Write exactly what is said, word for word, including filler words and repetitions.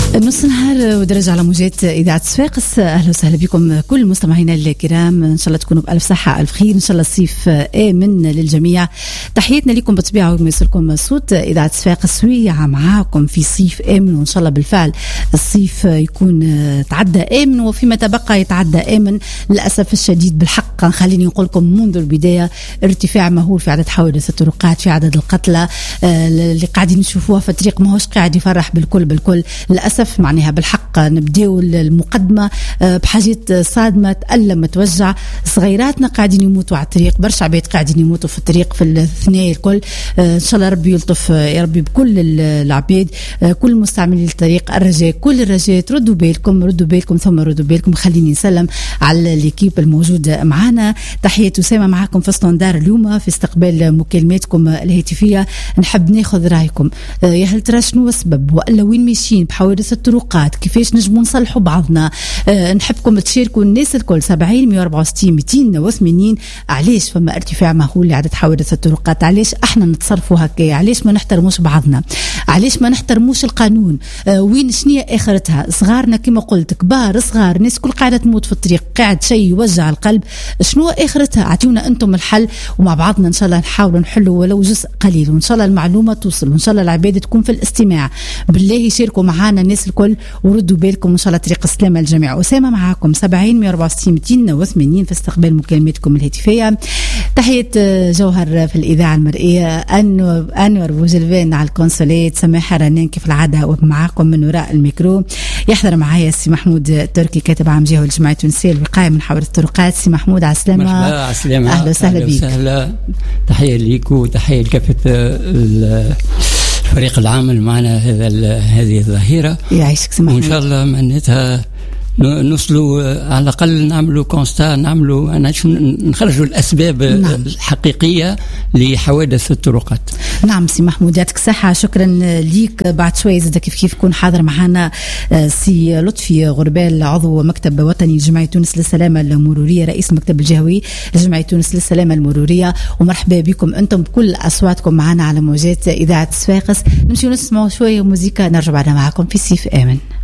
نص نهار ودرجة على موجات إذاعة صفاقس. أهلا وسهلا بكم كل مستمعينا الكرام، إن شاء الله تكونوا بألف صحة ألف خير، إن شاء الله الصيف آمن للجميع. تحياتنا لكم بالطبيعة وما يصلكم صوت إذاعة صفاقس سويعة معاكم في صيف آمن، وإن شاء الله بالفعل الصيف يكون تعدى آمن وفيما تبقى يتعدى آمن. للأسف الشديد بالحق خليني نقول لكم منذ البداية ارتفاع مهول في عدد حوادث الطرقات، في عدد القتلى اللي قاعدين نشوفوها في الطريق، ماهوش قاعد يفرح بالكل بالكل للأسف. معناها بالحق نبداو المقدمة بحاجات صادمة تألم توجع. صغيراتنا قاعدين يموتوا على الطريق، برشا عباد قاعدين يموتوا في الطريق في الثنايا الكل. إن شاء الله ربي يلطف يا ربي بكل العباد، كل مستعملين الطريق. الرجاء كل الرجاء ردوا بالكم ردوا بالكم ثم ردوا بالكم. خليني نسلم على الكيب الموجود معنا. تحية أسامة معكم في ستاندار اليوم في استقبال مكالماتكم الهاتفية. نحب ناخذ رأيكم، يا هل ترى شنو السبب وإلا وين ماشيين بحوادث الطرقات؟ كيفاش نجموا نصلحوا بعضنا؟ أه نحبكم تشاركوا الناس الكل. سبعين مية وأربعة وستين مئتين وثمانين. علاش فما ارتفاع مهول لعدد حوادث الطرقات؟ علاش احنا نتصرفوا هكا؟ علاش ما نحترموش بعضنا؟ علاش ما نحترموش القانون؟ أه وين شنية اخرتها؟ صغارنا كما قلت، كبار صغار، الناس كل قاعده تموت في الطريق، قاعد شيء يوجع القلب. شنو اخرتها؟ اعطيونا انتم الحل ومع بعضنا ان شاء الله نحاولوا نحلوا ولو جزء قليل، وان شاء الله المعلومه توصل، وان شاء الله العباد تكون في الاستماع. بالله شاركوا معنا الناس الكل وردوا بالكم، ان شاء الله طريق السلامه للجميع. اسامه معاكم سبعين مية وأربعة وستين مئتين وثمانين في استقبال مكالماتكم الهاتفيه. تحيه جوهر في الاذاعه المرئيه، انور انور بوجلبان على الكونسولات، سماحه رنان كيف العاده ومعاكم من وراء الميكرو. يحضر معايا السي محمود تركي كاتب عام جهه الجمعيه التونسيه للوقايه من حوادث الطرقات. سي محمود على السلامه. مرحبا على السلامه. اهلا وسهلا بك. وسهلا. تحيه ليك وتحيه لكافه الفريق العامل معنا هذا هذه الظاهره. يعيشك سي محمود. وان شاء الله معناتها نوصلوا على الأقل نعملوا كونستا، نعملوا نخرجوا الأسباب نعم. الحقيقية لحوادث الطرقات. نعم سي محمود يعطيك الصحة، شكرا ليك. بعد شوية زاد كيف كيف يكون حاضر معنا سي لطفي غربال، عضو مكتب وطني لجمعية تونس للسلامة المرورية، رئيس المكتب الجهوي لجمعية تونس للسلامة المرورية. ومرحبا بكم أنتم بكل أصواتكم معنا على موجات إذاعة صفاقس. نمشي نسمعوا شوية موسيقى، نرجع بعدها معكم في صيف آمن.